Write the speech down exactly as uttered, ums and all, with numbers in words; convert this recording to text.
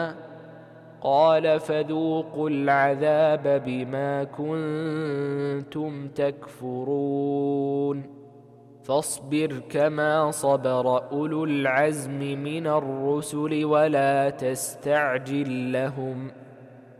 قال فذوقوا العذاب بما كنتم تكفرون فاصبر كما صبر أولو العزم من الرسل ولا تستعجل لهم